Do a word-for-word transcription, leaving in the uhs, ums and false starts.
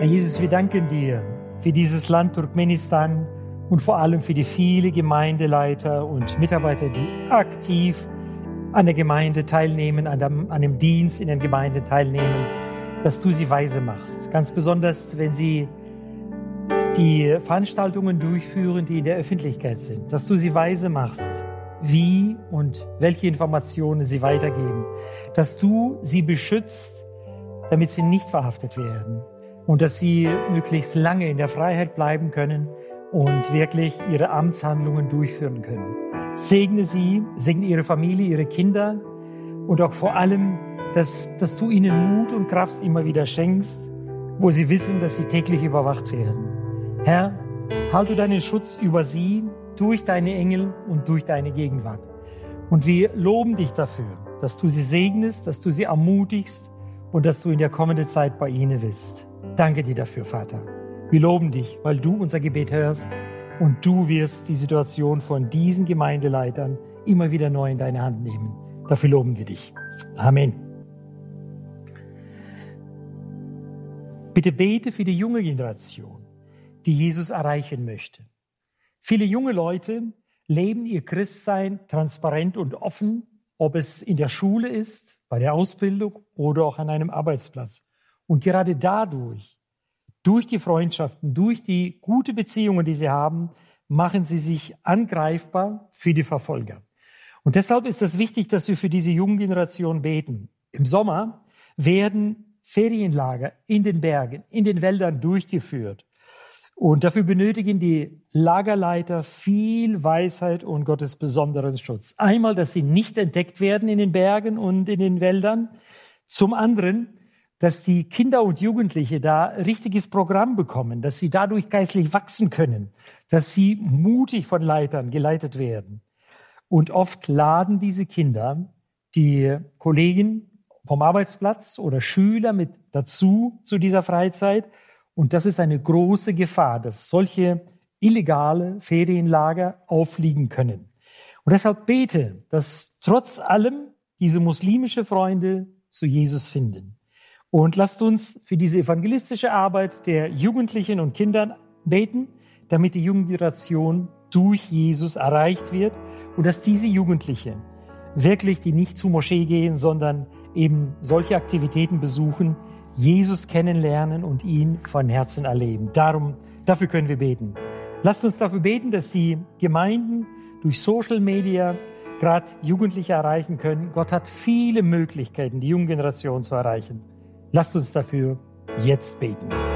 Herr Jesus, wir danken dir für dieses Land Turkmenistan und vor allem für die vielen Gemeindeleiter und Mitarbeiter, die aktiv an der Gemeinde teilnehmen, an dem, an dem Dienst in den Gemeinden teilnehmen, dass du sie weise machst. Ganz besonders, wenn sie die Veranstaltungen durchführen, die in der Öffentlichkeit sind, dass du sie weise machst, wie und welche Informationen sie weitergeben, dass du sie beschützt, damit sie nicht verhaftet werden und dass sie möglichst lange in der Freiheit bleiben können und wirklich ihre Amtshandlungen durchführen können. Segne sie, segne ihre Familie, ihre Kinder und auch vor allem, dass, dass du ihnen Mut und Kraft immer wieder schenkst, wo sie wissen, dass sie täglich überwacht werden. Herr, halte deinen Schutz über sie durch deine Engel und durch deine Gegenwart. Und wir loben dich dafür, dass du sie segnest, dass du sie ermutigst und dass du in der kommenden Zeit bei ihnen bist. Danke dir dafür, Vater. Wir loben dich, weil du unser Gebet hörst und du wirst die Situation von diesen Gemeindeleitern immer wieder neu in deine Hand nehmen. Dafür loben wir dich. Amen. Bitte bete für die junge Generation, die Jesus erreichen möchte. Viele junge Leute leben ihr Christsein transparent und offen, ob es in der Schule ist, bei der Ausbildung oder auch an einem Arbeitsplatz. Und gerade dadurch, durch die Freundschaften, durch die gute Beziehungen, die sie haben, machen sie sich angreifbar für die Verfolger. Und deshalb ist es wichtig, dass wir für diese junge Generation beten. Im Sommer werden Ferienlager in den Bergen, in den Wäldern durchgeführt. Und dafür benötigen die Lagerleiter viel Weisheit und Gottes besonderen Schutz. Einmal, dass sie nicht entdeckt werden in den Bergen und in den Wäldern. Zum anderen, dass die Kinder und Jugendliche da richtiges Programm bekommen, dass sie dadurch geistlich wachsen können, dass sie mutig von Leitern geleitet werden. Und oft laden diese Kinder die Kollegen vom Arbeitsplatz oder Schüler mit dazu zu dieser Freizeit. Und das ist eine große Gefahr, dass solche illegale Ferienlager auffliegen können. Und deshalb bete, dass trotz allem diese muslimische Freunde zu Jesus finden. Und lasst uns für diese evangelistische Arbeit der Jugendlichen und Kindern beten, damit die junge Generation durch Jesus erreicht wird und dass diese Jugendlichen wirklich, die nicht zur Moschee gehen, sondern eben solche Aktivitäten besuchen, Jesus kennenlernen und ihn von Herzen erleben. Darum, dafür können wir beten. Lasst uns dafür beten, dass die Gemeinden durch Social Media gerade Jugendliche erreichen können. Gott hat viele Möglichkeiten, die junge Generation zu erreichen. Lasst uns dafür jetzt beten.